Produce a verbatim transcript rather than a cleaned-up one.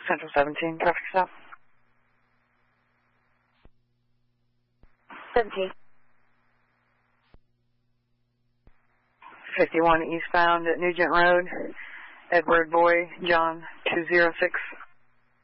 Central seventeen, traffic stop. seventeen. fifty-one eastbound at Nugent Road, Edward Boy, John two zero six.